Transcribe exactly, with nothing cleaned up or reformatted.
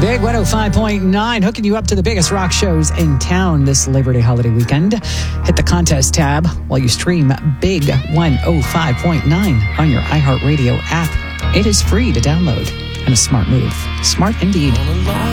Big one oh five point nine, hooking you up to the biggest rock shows in town this Labor Day holiday weekend. Hit the contest tab while you stream Big one oh five point nine on your iHeartRadio app. It is free to download and a smart move. Smart indeed.